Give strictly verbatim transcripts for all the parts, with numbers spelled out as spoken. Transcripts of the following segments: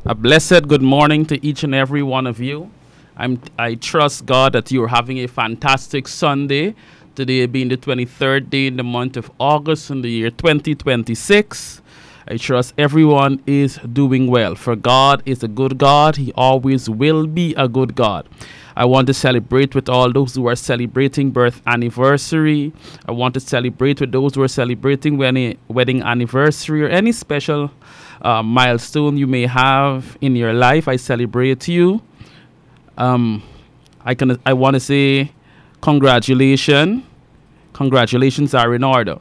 A blessed good morning to each and every one of you. I'm, I trust God that you're having a fantastic Sunday. Today being the twenty-third day in the month of August in the year twenty twenty-six. I trust everyone is doing well. For God is a good God. He always will be a good God. I want to celebrate with all those who are celebrating birth anniversary. I want to celebrate with those who are celebrating wedding, wedding anniversary or any special uh, milestone you may have in your life. I celebrate you. Um, I can. I want to say congratulations. Congratulations are in order.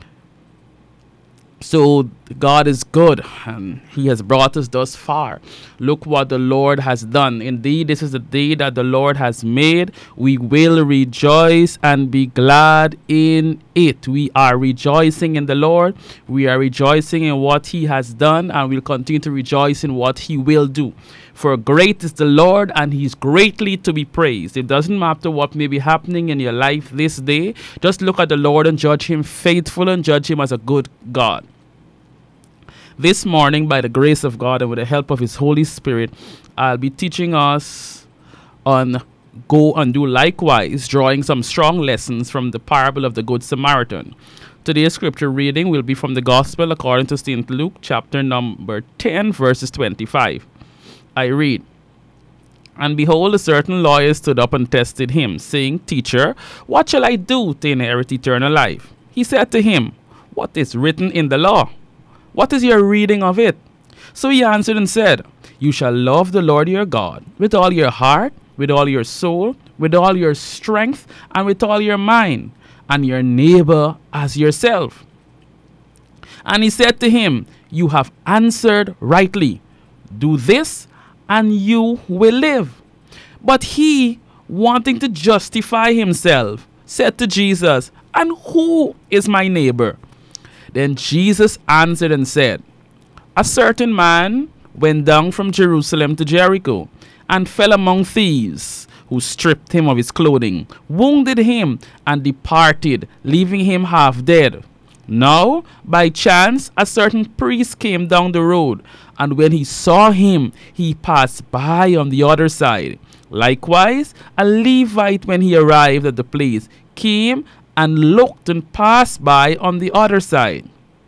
So God is good and he has brought us thus far. Look what the Lord has done. Indeed, this is the day that the Lord has made. We will rejoice and be glad in it. We are rejoicing in the Lord. We are rejoicing in what he has done, and we'll continue to rejoice in what he will do. For great is the Lord, and he's greatly to be praised. It doesn't matter what may be happening in your life this day. Just look at the Lord and judge him faithful and judge him as a good God. This morning, by the grace of God and with the help of his Holy Spirit, I'll be teaching us on go and do likewise, drawing some strong lessons from the parable of the Good Samaritan. Today's scripture reading will be from the Gospel according to Saint Luke, chapter number ten, verses twenty-five. I read, "And behold, a certain lawyer stood up and tested him, saying, 'Teacher, what shall I do to inherit eternal life?' He said to him, 'What is written in the law? What is your reading of it?' So he answered and said, 'You shall love the Lord your God with all your heart, with all your soul, with all your strength, and with all your mind, and your neighbor as yourself.' And he said to him, 'You have answered rightly. Do this, and you will live.' But he, wanting to justify himself, said to Jesus, 'And who is my neighbor?' Then Jesus answered and said, 'A certain man went down from Jerusalem to Jericho, and fell among thieves, who stripped him of his clothing, wounded him, and departed, leaving him half dead. Now, by chance, a certain priest came down the road, and when he saw him, he passed by on the other side. Likewise, a Levite, when he arrived at the place, came and looked and passed by on the other side.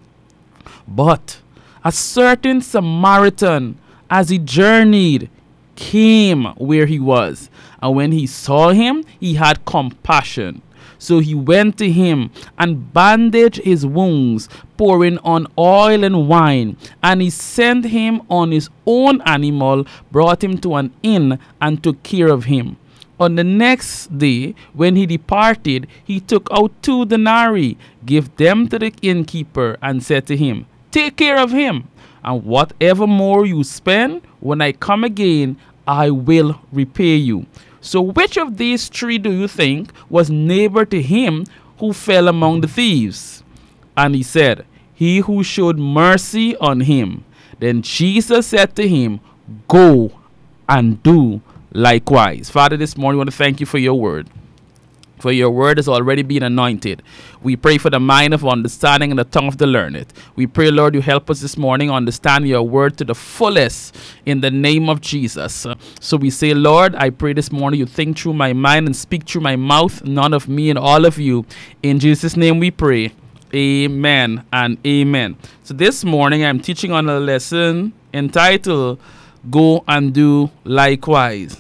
But a certain Samaritan, as he journeyed, came where he was, and when he saw him, he had compassion. So he went to him and bandaged his wounds, pouring on oil and wine. And he sent him on his own animal, brought him to an inn, and took care of him. On the next day, when he departed, he took out two denarii, gave them to the innkeeper, and said to him, 'Take care of him, and whatever more you spend, when I come again, I will repay you.' So which of these three do you think was neighbor to him who fell among the thieves?" And he said, "He who showed mercy on him." Then Jesus said to him, "Go and do likewise." Father, this morning we want to thank you for your word. For your word has already been anointed. We pray for the mind of understanding and the tongue of the learned. We pray, Lord, you help us this morning understand your word to the fullest in the name of Jesus. So we say, Lord, I pray this morning you think through my mind and speak through my mouth, none of me and all of you. In Jesus' name we pray. Amen and amen. So this morning I'm teaching on a lesson entitled, Go and Do Likewise.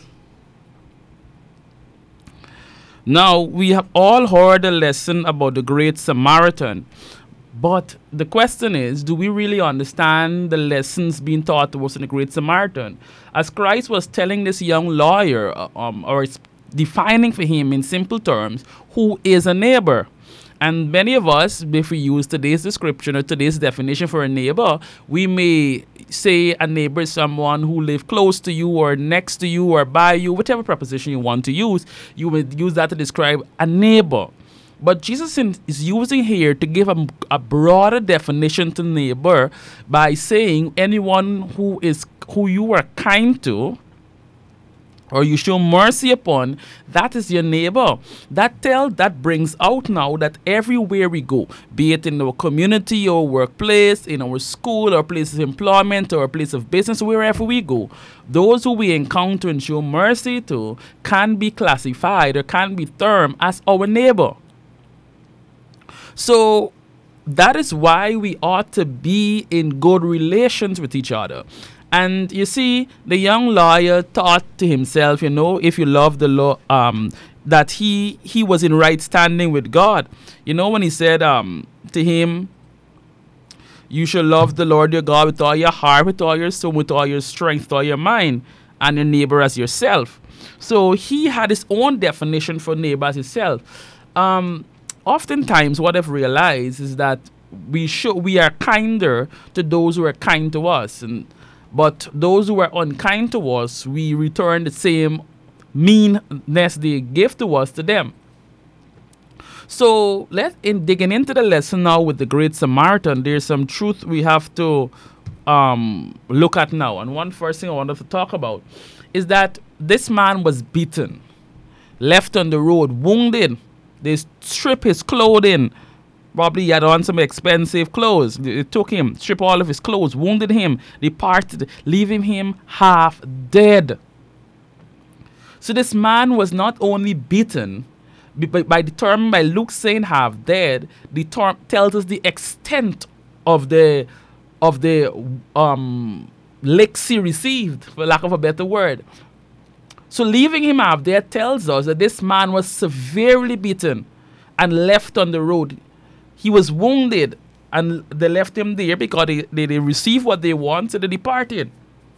Now, we have all heard a lesson about the Great Samaritan, but the question is, do we really understand the lessons being taught to us in the Great Samaritan? As Christ was telling this young lawyer, um, or defining for him in simple terms, who is a neighbor? And many of us, if we use today's description or today's definition for a neighbor, we may say a neighbor is someone who lives close to you or next to you or by you, whichever preposition you want to use. You would use that to describe a neighbor. But Jesus is using here to give a, a broader definition to neighbor by saying anyone who is who you are kind to, or you show mercy upon, that is your neighbor. That tell that brings out now that everywhere we go, be it in our community or workplace, in our school or place of employment or a place of business, wherever we go, those who we encounter and show mercy to can be classified or can be termed as our neighbor. So that is why we ought to be in good relations with each other. And you see, the young lawyer thought to himself, you know, if you love the law, um, that he he was in right standing with God. You know, when he said um, to him, you shall love the Lord your God with all your heart, with all your soul, with all your strength, with all your mind, and your neighbor as yourself. So he had his own definition for neighbor as himself. Um, oftentimes, what I've realized is that we show we are kinder to those who are kind to us, and but those who are unkind to us, we return the same meanness they give to us to them. So let's in digging into the lesson now with the Great Samaritan, there's some truth we have to um, look at now. And one first thing I wanted to talk about is that this man was beaten, left on the road, wounded. They stripped his clothing. Probably he had on some expensive clothes. They took him, stripped all of his clothes, wounded him, departed, leaving him half dead. So this man was not only beaten, by, by the term by Luke saying half dead, the term tells us the extent of the of the um licks he received, for lack of a better word. So leaving him half dead tells us that this man was severely beaten and left on the road. He was wounded, and they left him there because they, they, they received what they want, so they departed.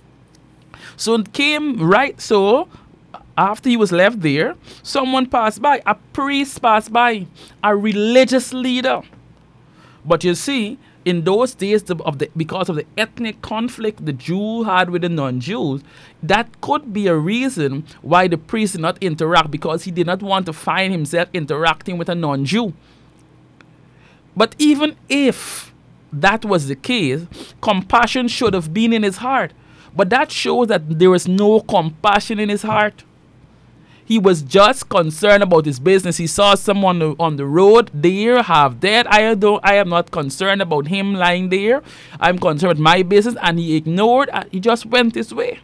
So it came right, so after he was left there, someone passed by, a priest passed by, a religious leader. But you see, in those days, the, of the, because of the ethnic conflict the Jew had with the non-Jews, that could be a reason why the priest did not interact, because he did not want to find himself interacting with a non-Jew. But even if that was the case, compassion should have been in his heart. But that shows that there was no compassion in his heart. He was just concerned about his business. He saw someone on the road there, half dead. I don't. I am not concerned about him lying there. I'm concerned with my business, and he ignored. And he just went his way.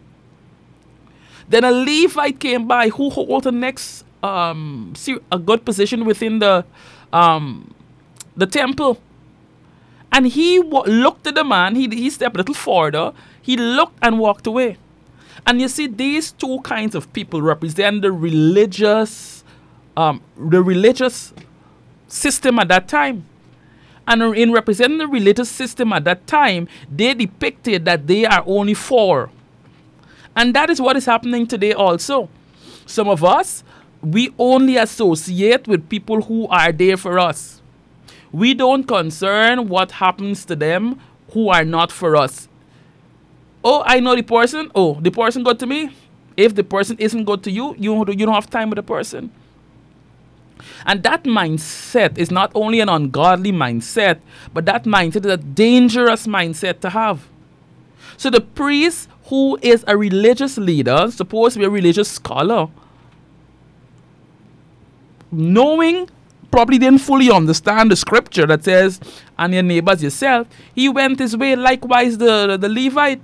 Then a Levite came by who holds the next um a good position within the um. the temple, and he w- looked at the man. He he stepped a little further. He looked and walked away. And you see, these two kinds of people represent the religious, um, the religious system at that time. And in representing the religious system at that time, they depicted that they are only for. And that is what is happening today also. Some of us, we only associate with people who are there for us. We don't concern what happens to them who are not for us. Oh, I know the person. Oh, the person good to me. If the person isn't good to you, you, you don't have time with the person. And that mindset is not only an ungodly mindset, but that mindset is a dangerous mindset to have. So the priest, who is a religious leader, supposed to be a religious scholar, knowing, probably didn't fully understand the scripture that says, and your neighbors yourself, he went his way. Likewise, the, the, the Levite.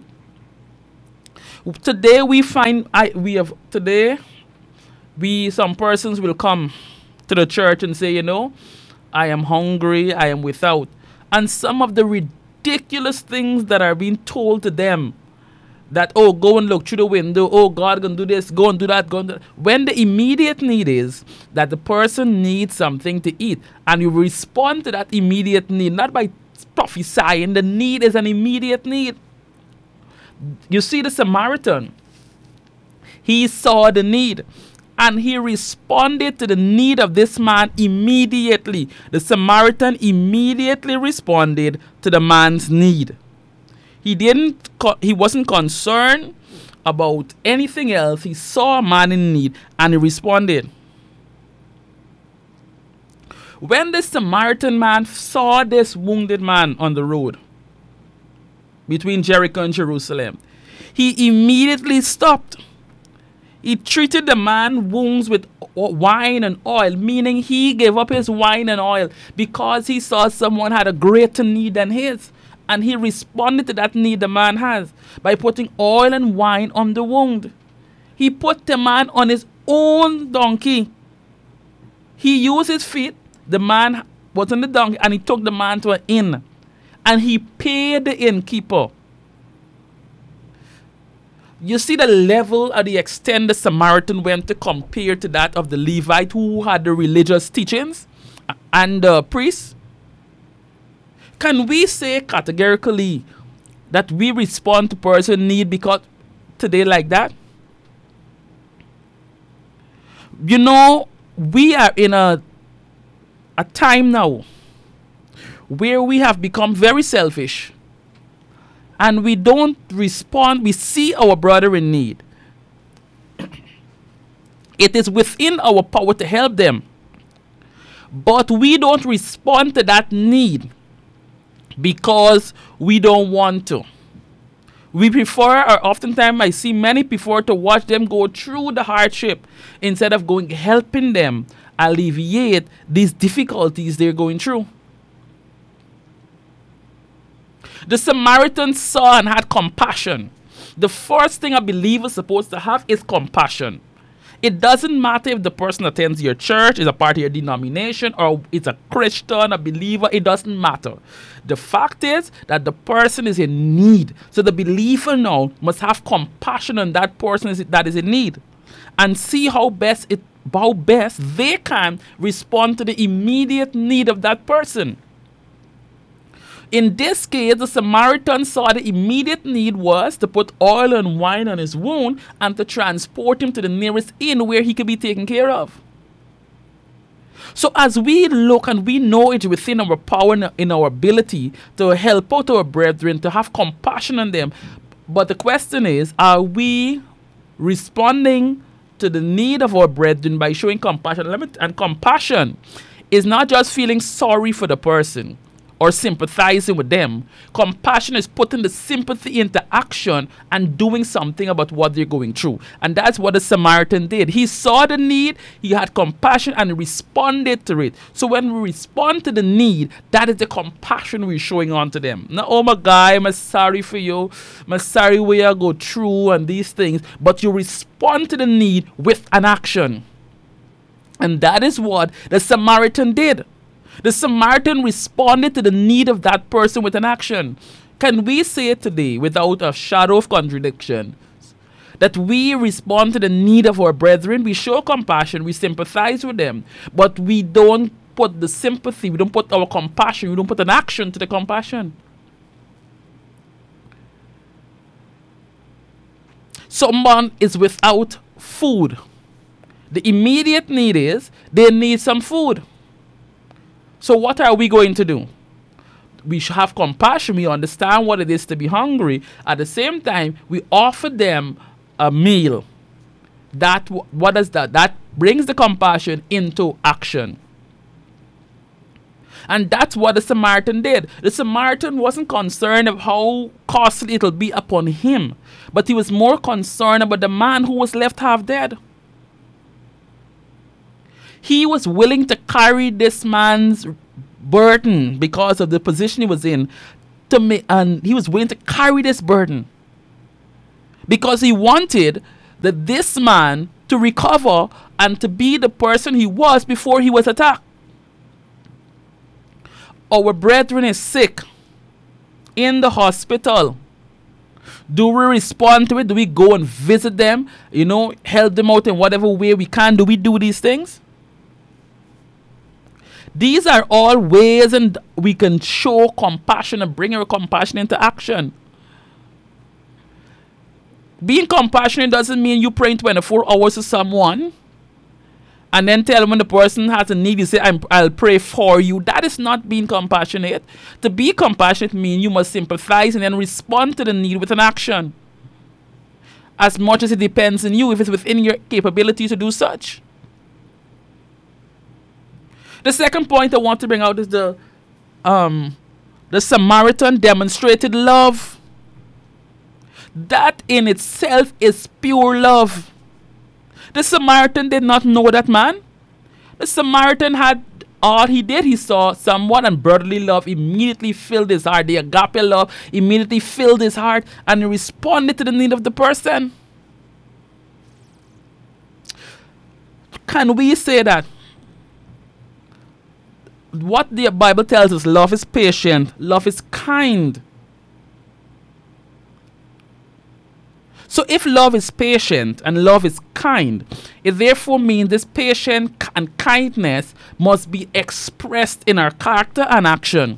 Today we find, I we have, today, we, some persons will come to the church and say, you know, I am hungry, I am without. And some of the ridiculous things that are being told to them, that, oh, go and look through the window, oh, God gonna do this, go and do that, go and do that. When the immediate need is that the person needs something to eat, and you respond to that immediate need, not by prophesying, the need is an immediate need. You see the Samaritan, he saw the need, and he responded to the need of this man immediately. The Samaritan immediately responded to the man's need. He didn't, he wasn't concerned about anything else. He saw a man in need and he responded. When the Samaritan man saw this wounded man on the road between Jericho and Jerusalem, he immediately stopped. He treated the man wounds with wine and oil, meaning he gave up his wine and oil because he saw someone had a greater need than his. And he responded to that need the man has by putting oil and wine on the wound. He put the man on his own donkey. He used his feet. The man was on the donkey and he took the man to an inn. And he paid the innkeeper. You see the level or the extent the Samaritan went to compare to that of the Levite who had the religious teachings and the priests. Can we say categorically that we respond to person need because today like that? You know, we are in a a time now where we have become very selfish and we don't respond. We see our brother in need. It is within our power to help them, but we don't respond to that need because we don't want to. We prefer, or oftentimes I see many prefer to watch them go through the hardship instead of going helping them alleviate these difficulties they're going through. The Samaritan saw and had compassion. The first thing a believer is supposed to have is compassion. It doesn't matter if the person attends your church, is a part of your denomination, or is a Christian, a believer. It doesn't matter. The fact is that the person is in need. So the believer now must have compassion on that person is, that is in need, and see how best it how best they can respond to the immediate need of that person. In this case, the Samaritan saw the immediate need was to put oil and wine on his wound and to transport him to the nearest inn where he could be taken care of. So as we look and we know it within our power and in our ability to help out our brethren, to have compassion on them. But the question is, are we responding to the need of our brethren by showing compassion? And compassion is not just feeling sorry for the person or sympathizing with them. Compassion is putting the sympathy into action and doing something about what they're going through. And that's what the Samaritan did. He saw the need, he had compassion, and responded to it. So when we respond to the need, that is the compassion we're showing on to them. Not, oh my God, I'm sorry for you, I'm sorry where you go through and these things. But you respond to the need with an action. And that is what the Samaritan did. The Samaritan responded to the need of that person with an action. Can we say today, without a shadow of contradiction, that we respond to the need of our brethren? We show compassion, we sympathize with them, but we don't put the sympathy, we don't put our compassion, we don't put an action to the compassion. Someone is without food. The immediate need is they need some food. So what are we going to do? We should have compassion. We understand what it is to be hungry. At the same time, we offer them a meal. That what does that? That brings the compassion into action. And that's what the Samaritan did. The Samaritan wasn't concerned of how costly it'll be upon him, but he was more concerned about the man who was left half dead. He was willing to carry this man's burden because of the position he was in, to ma- and he was willing to carry this burden because he wanted that this man to recover and to be the person he was before he was attacked. Our brethren is sick in the hospital. Do we respond to it? Do we go and visit them? You know, help them out in whatever way we can? Do we do these things? These are all ways and we can show compassion and bring our compassion into action. Being compassionate doesn't mean you praying twenty-four hours to someone and then tell them when the person has a need, you say, I'm, I'll pray for you. That is not being compassionate. To be compassionate means you must sympathize and then respond to the need with an action. As much as it depends on you, if it's within your capability to do such. The second point I want to bring out is the um, the Samaritan demonstrated love. That in itself is pure love. The Samaritan did not know that man. The Samaritan had all he did. He saw someone, and brotherly love immediately filled his heart. The agape love immediately filled his heart, and he responded to the need of the person. Can we say that what the Bible tells us, love is patient, love is kind? So if love is patient and love is kind, it therefore means this patience and kindness must be expressed in our character and action.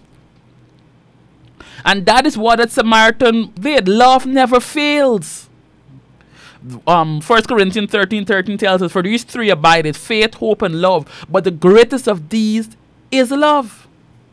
And that is what the Samaritan did. Love never fails. Um, First Corinthians thirteen thirteen tells us, for these three abideth, faith, hope, and love. But the greatest of these is love.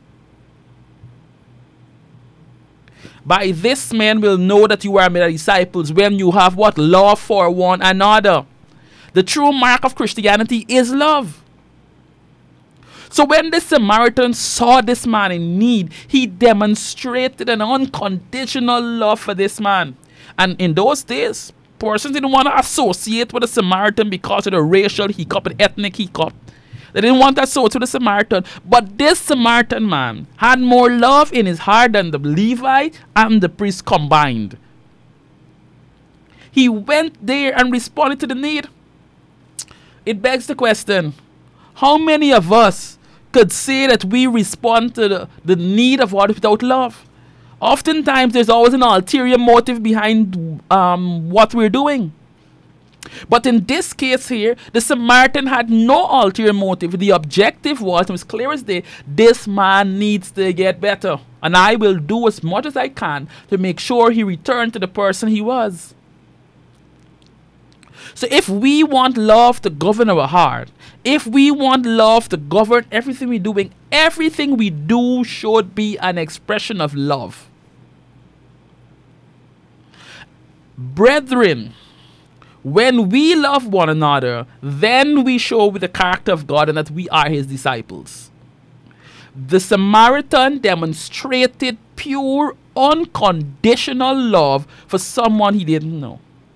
By this men will know that you are my disciples, when you have what? Love for one another. The true mark of Christianity is love. So when the Samaritan saw this man in need, he demonstrated an unconditional love for this man. And in those days, persons didn't want to associate with a Samaritan because of the racial hiccup and ethnic hiccup. They didn't want to associate with the Samaritan. But this Samaritan man had more love in his heart than the Levite and the priest combined. He went there and responded to the need. It begs the question, how many of us could say that we respond to the, the need of others without love? Oftentimes, there's always an ulterior motive behind um, what we're doing. But in this case here, the Samaritan had no ulterior motive. The objective was, it was clear as day, this man needs to get better. And I will do as much as I can to make sure he returned to the person he was. So if we want love to govern our heart, if we want love to govern everything we're doing, everything we do should be an expression of love. Brethren, when we love one another, then we show with the character of God and that we are his disciples. The Samaritan demonstrated pure, unconditional love for someone he didn't know.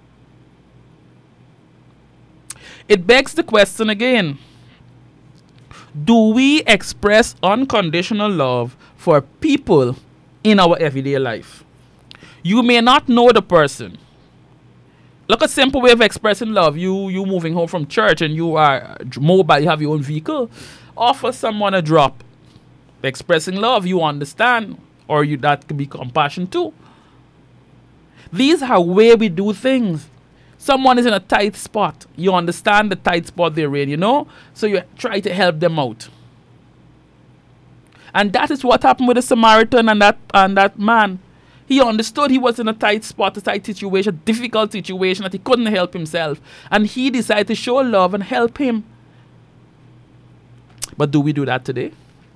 It begs the question again, do we express unconditional love for people in our everyday life? You may not know the person. Look, a simple way of expressing love. You you moving home from church and you are mobile, you have your own vehicle. Offer someone a drop. Expressing love, you understand. Or you that could be compassion too. These are where we do things. Someone is in a tight spot. You understand the tight spot they're in, you know? So you try to help them out. And that is what happened with the Samaritan and that and that man. He understood he was in a tight spot, a tight situation, a difficult situation that he couldn't help himself. And he decided to show love and help him. But do we do that today?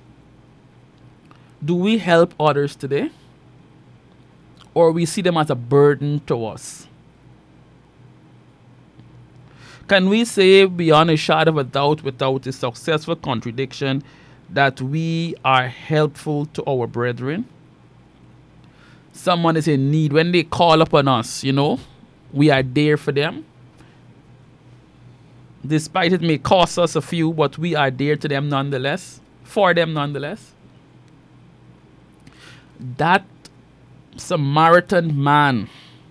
Do we help others today? Or we see them as a burden to us? Can we say beyond a shadow of a doubt, without a successful contradiction, that we are helpful to our brethren? Someone is in need. When they call upon us, you know, we are there for them. Despite it may cost us a few, but we are there to them nonetheless. For them nonetheless. That Samaritan man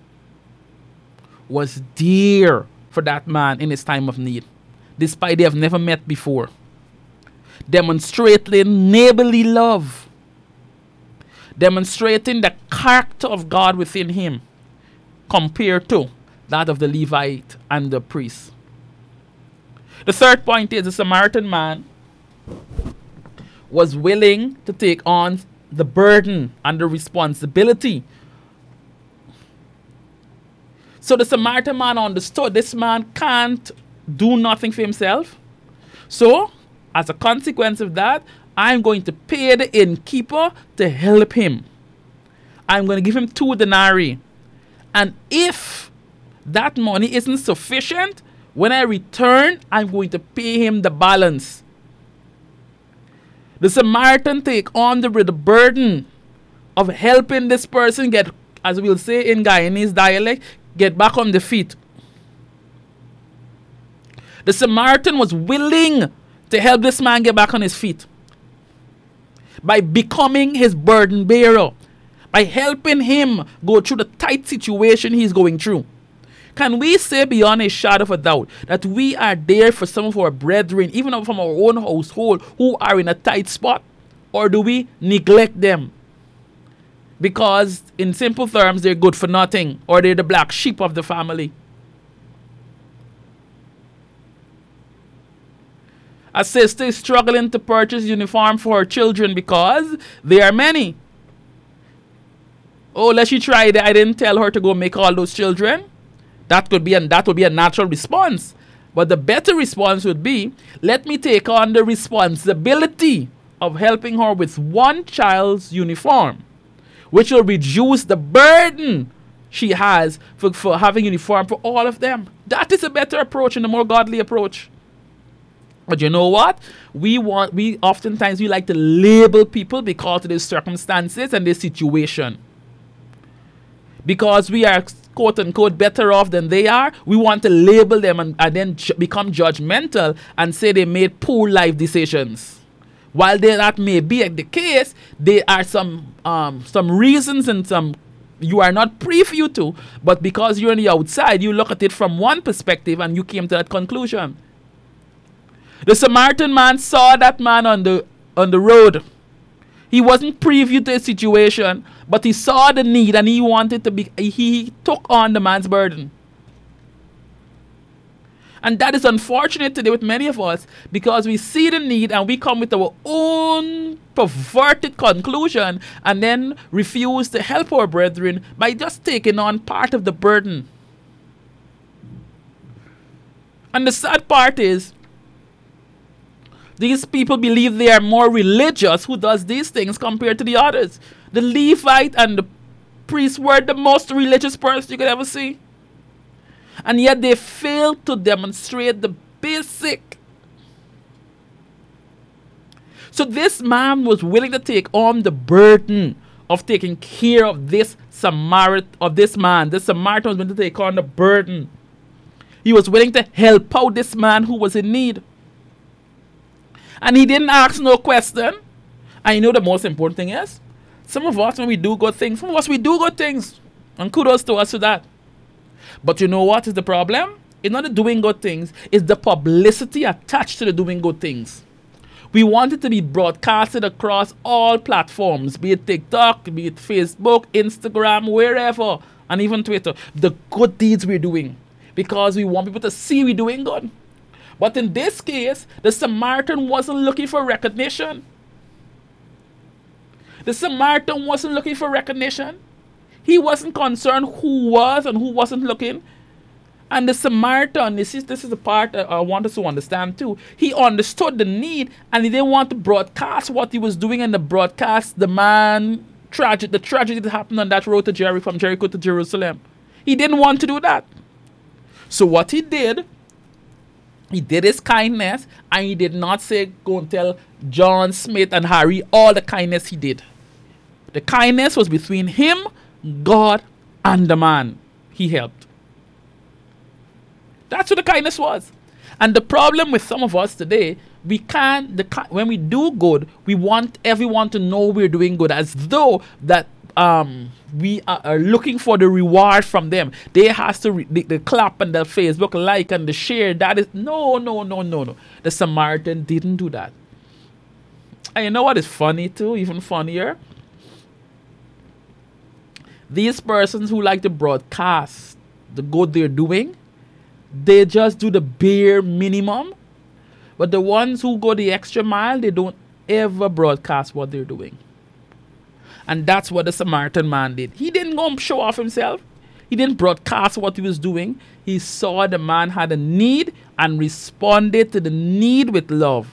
was there for that man in his time of need, despite they have never met before. Demonstrating neighborly love. Demonstrating the character of God within him compared to that of the Levite and the priest. The third point is the Samaritan man was willing to take on the burden and the responsibility. So the Samaritan man understood this man can't do nothing for himself. So, as a consequence of that, I'm going to pay the innkeeper to help him. I'm going to give him two denarii. And if that money isn't sufficient, when I return, I'm going to pay him the balance. The Samaritan take on the, the burden of helping this person get, as we'll say in Guyanese dialect, get back on the feet. The Samaritan was willing to help this man get back on his feet by becoming his burden bearer, by helping him go through the tight situation he's going through. Can we say beyond a shadow of a doubt that we are there for some of our brethren, even from our own household, who are in a tight spot? Or do we neglect them? Because, in simple terms, they're good for nothing, or they're the black sheep of the family. A sister is struggling to purchase uniform for her children because there are many. Oh, let she try that. I didn't tell her to go make all those children. That could be and that would be a natural response. But the better response would be, let me take on the responsibility of helping her with one child's uniform, which will reduce the burden she has for, for having uniform for all of them. That is a better approach and a more godly approach. But you know what? We want we oftentimes we like to label people because of their circumstances and their situation. Because we are quote unquote better off than they are, we want to label them and, and then ju- become judgmental and say they made poor life decisions. While they, that may be the case, there are some um, some reasons and some you are not privy to, but because you're on the outside, you look at it from one perspective and you came to that conclusion. The Samaritan man saw that man on the on the road. He wasn't privy to the situation, but he saw the need and he wanted to be, he took on the man's burden. And that is unfortunate today with many of us because we see the need and we come with our own perverted conclusion and then refuse to help our brethren by just taking on part of the burden. And the sad part is, these people believe they are more religious who does these things compared to the others. The Levite and the priest were the most religious person you could ever see. And yet they failed to demonstrate the basic. So this man was willing to take on the burden of taking care of this Samaritan, of this man. This Samaritan was willing to take on the burden. He was willing to help out this man who was in need. And he didn't ask no question. And you know the most important thing is, some of us, when we do good things, some of us, we do good things. And kudos to us for that. But you know what is the problem? It's not the doing good things. It's the publicity attached to the doing good things. We want it to be broadcasted across all platforms, be it TikTok, be it Facebook, Instagram, wherever, and even Twitter. The good deeds we're doing. Because we want people to see we're doing good. But in this case, the Samaritan wasn't looking for recognition. The Samaritan wasn't looking for recognition. He wasn't concerned who was and who wasn't looking. And the Samaritan, this is, this is the part that I want us to understand too. He understood the need and he didn't want to broadcast what he was doing in the broadcast, the man, tragic, the tragedy that happened on that road to Jericho, from Jericho to Jerusalem. He didn't want to do that. So what he did, he did his kindness, and he did not say, go and tell John, Smith, and Harry all the kindness he did. The kindness was between him, God, and the man he helped. That's what the kindness was. And the problem with some of us today, we can't, the, when we do good, we want everyone to know we're doing good, as though that um we are, are looking for the reward from them. They has to re- the, the clap and the Facebook like and the share. That is no no no no no. The Samaritan didn't do that. And you know what is funny too? Even funnier. These persons who like to broadcast the good they're doing, they just do the bare minimum. But the ones who go the extra mile, they don't ever broadcast what they're doing. And that's what the Samaritan man did. He didn't go and show off himself. He didn't broadcast what he was doing. He saw the man had a need and responded to the need with love.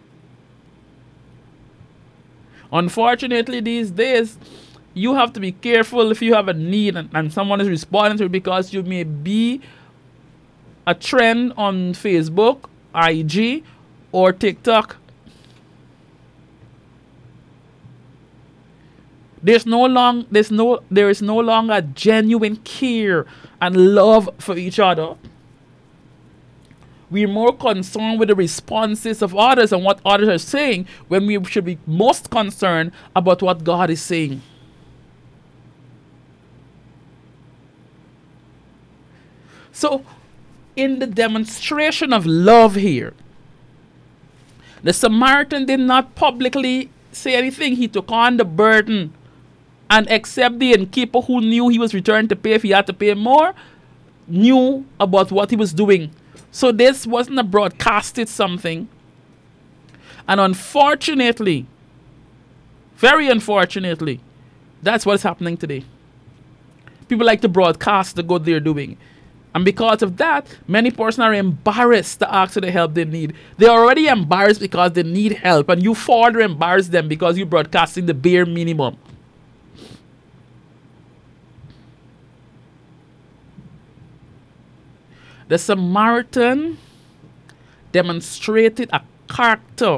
Unfortunately, these days, you have to be careful if you have a need and, and someone is responding to it, because you may be a trend on Facebook, I G, or TikTok. There's no long, there's no, there is no longer genuine care and love for each other We're more concerned with the responses of others and what others are saying when we should be most concerned about what God is saying. So, in the demonstration of love here, the Samaritan did not publicly say anything. He took on the burden, and except the innkeeper, who knew he was returning to pay if he had to pay more, knew about what he was doing. So this wasn't a broadcasted something. And unfortunately, very unfortunately, that's what's happening today. People like to broadcast the good they're doing. And because of that, many persons are embarrassed to ask for the help they need. They're already embarrassed because they need help, and you further embarrass them because you're broadcasting the bare minimum. The Samaritan demonstrated a character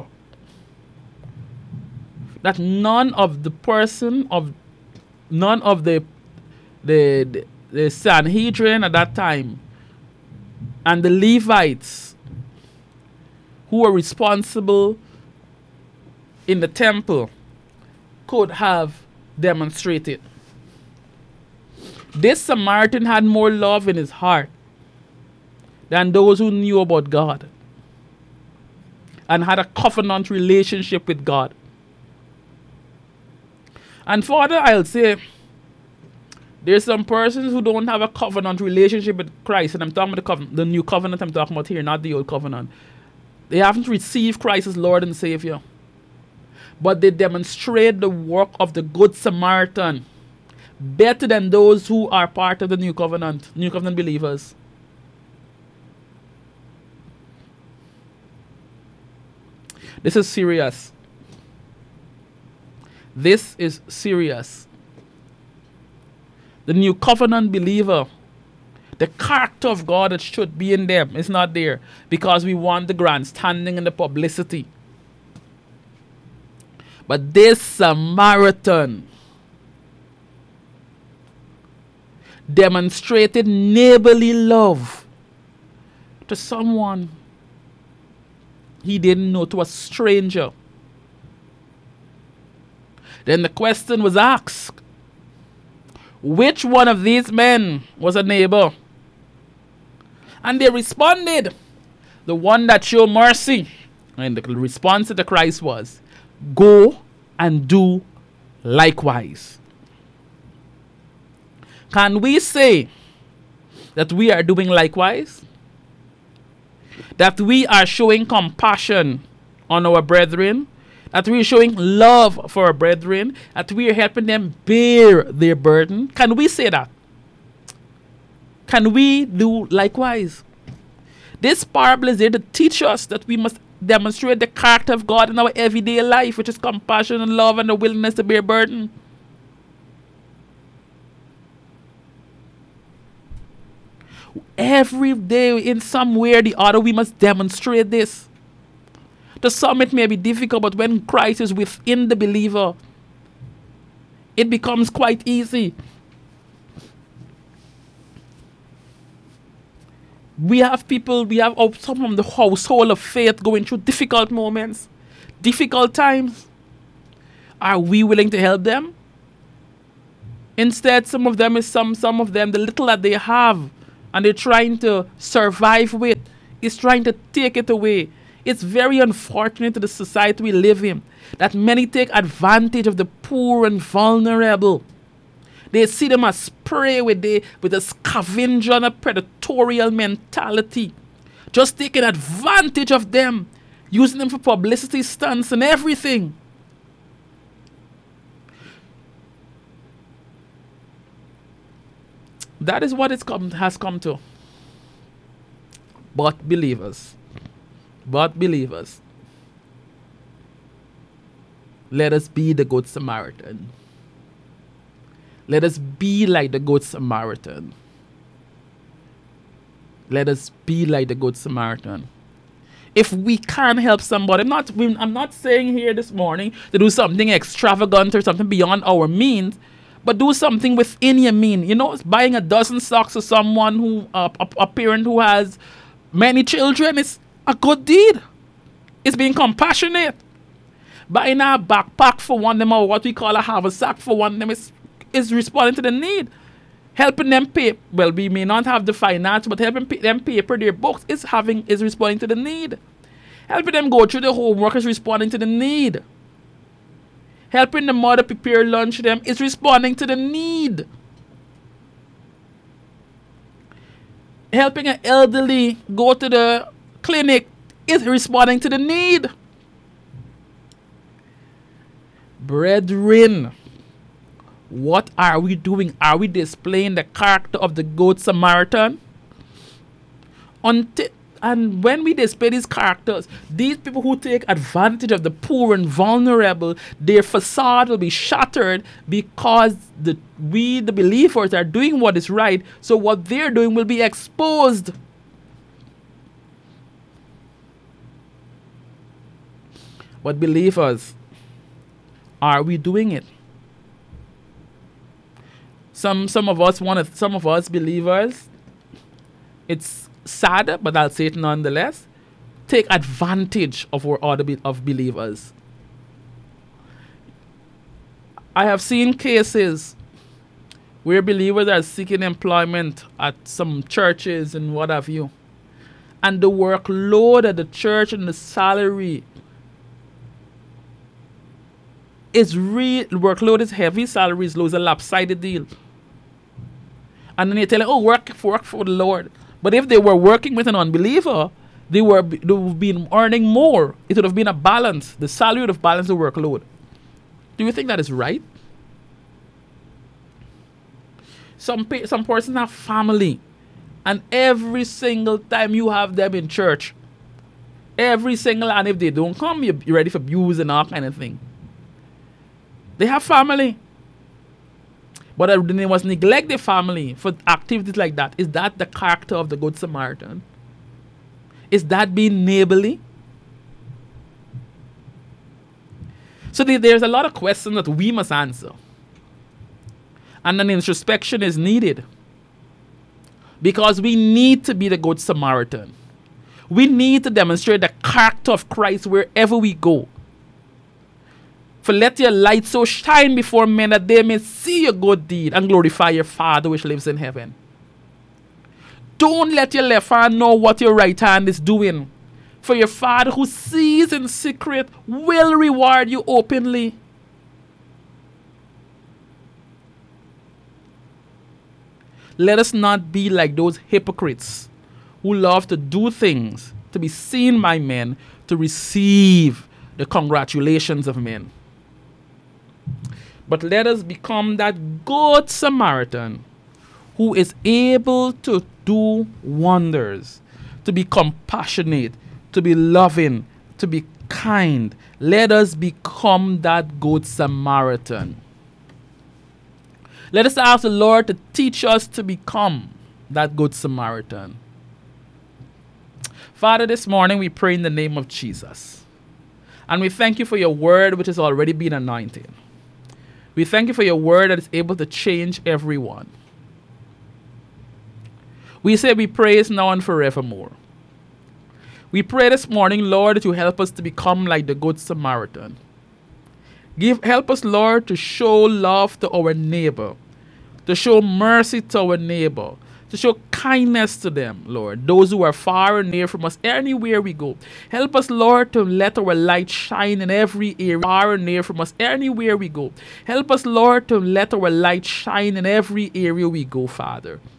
that none of the person of none of the the, the the Sanhedrin at that time and the Levites who were responsible in the temple could have demonstrated. This Samaritan had more love in his heart than those who knew about God and had a covenant relationship with God. And further, I'll say, there's some persons who don't have a covenant relationship with Christ, and I'm talking about the, covenant, the new covenant I'm talking about here, not the old covenant. They haven't received Christ as Lord and Savior, but they demonstrate the work of the Good Samaritan better than those who are part of the new covenant, new covenant believers. This is serious. This is serious. The new covenant believer, the character of God that should be in them is not there because we want the grandstanding and the publicity. But this Samaritan demonstrated neighborly love to someone he didn't know, to a stranger. Then the question was asked, which one of these men was a neighbor? And they responded, the one that showed mercy. And the response to the Christ was, go and do likewise. Can we say that we are doing likewise? That we are showing compassion on our brethren? That we are showing love for our brethren? That we are helping them bear their burden? Can we say that? Can we do likewise? This parable is there to teach us that we must demonstrate the character of God in our everyday life, which is compassion and love and the willingness to bear burden. Every day, in some way or the other, we must demonstrate this. To some, it may be difficult, but when Christ is within the believer, it becomes quite easy. We have people, we have some from the household of faith going through difficult moments, difficult times. Are we willing to help them? Instead, some of them is some, some of them, the little that they have, and they're trying to survive with, is trying to take it away. It's very unfortunate to the society we live in that many take advantage of the poor and vulnerable. They see them as prey with, the, with a scavenger and a predatorial mentality. Just taking advantage of them, using them for publicity stunts and everything. That is what it's come, has come to. But believers, but believers, let us be the Good Samaritan. Let us be like the Good Samaritan. Let us be like the Good Samaritan. If we can help somebody, I'm not, I'm not saying here this morning to do something extravagant or something beyond our means, but do something within your mean. You know, buying a dozen socks to someone who, uh, a, a parent who has many children is a good deed. It's being compassionate. Buying a backpack for one of them, or what we call a haversack for one of them, is, is responding to the need. Helping them pay, well, we may not have the finance, but helping pay, them pay for their books is having is responding to the need. Helping them go through the homework is responding to the need. Helping the mother prepare lunch for them is responding to the need. Helping an elderly go to the clinic is responding to the need. Brethren, what are we doing? Are we displaying the character of the Good Samaritan? Until, and when we display these characters, these people who take advantage of the poor and vulnerable, their facade will be shattered because the, we, the believers, are doing what is right. So what they're doing will be exposed. But believers, are we doing it? Some some of us want to, some of us believers, it's sad, but I'll say it nonetheless, take advantage of our other be, of believers. I have seen cases where believers are seeking employment at some churches and what have you, and the workload at the church and the salary is real. Workload is heavy, salary is low. It's a lopsided deal. And then they tell them, oh, work for, work for the Lord. But if they were working with an unbeliever, they were they would have been earning more. It would have been a balance. The salary would have balanced the workload. Do you think that is right? Some pa- some persons have family, and every single time you have them in church, every single, and if they don't come, you're, you're ready for abuse and all kind of thing. They have family. But uh, they must neglect their family for activities like that. Is that the character of the Good Samaritan? Is that being neighborly? So the, there's a lot of questions that we must answer. And an introspection is needed. Because we need to be the Good Samaritan. We need to demonstrate the character of Christ wherever we go. For let your light so shine before men that they may see your good deed and glorify your Father which lives in heaven. Don't let your left hand know what your right hand is doing. For your Father who sees in secret will reward you openly. Let us not be like those hypocrites who love to do things to be seen by men, to receive the congratulations of men. But let us become that Good Samaritan who is able to do wonders, to be compassionate, to be loving, to be kind. Let us become that Good Samaritan. Let us ask the Lord to teach us to become that Good Samaritan. Father, this morning we pray in the name of Jesus. And we thank you for your word which has already been anointed. We thank you for your word that is able to change everyone. We say we praise now and forevermore. We pray this morning, Lord, that you help us to become like the Good Samaritan. Give, help us, Lord, to show love to our neighbor, to show mercy to our neighbor, to show kindness to them, Lord, those who are far and near from us, anywhere we go. Help us, Lord, to let our light shine in every area, far and near from us, anywhere we go. Help us, Lord, to let our light shine in every area we go, Father.